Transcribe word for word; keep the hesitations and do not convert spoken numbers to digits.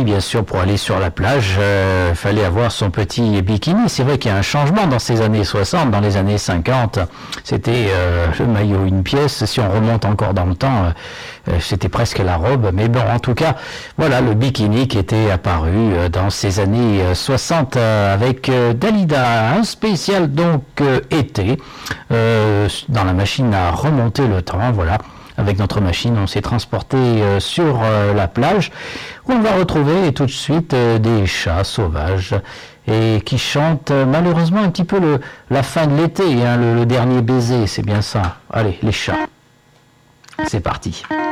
bien sûr, pour aller sur la plage, il euh, fallait avoir son petit bikini. C'est vrai qu'il y a un changement dans ces années soixante, dans les années cinquante. C'était euh, le maillot une pièce. Si on remonte encore dans le temps, euh, c'était presque la robe. Mais bon, en tout cas, voilà le bikini qui était apparu euh, dans ces années soixante euh, avec euh, Dalida. Un spécial donc euh, été euh, dans la machine à remonter le temps. Voilà. Avec notre machine, on s'est transporté euh, sur euh, la plage où on va retrouver tout de suite euh, des chats sauvages et qui chantent euh, malheureusement un petit peu le, la fin de l'été, hein, le, le dernier baiser, c'est bien ça. Allez, les chats, c'est parti.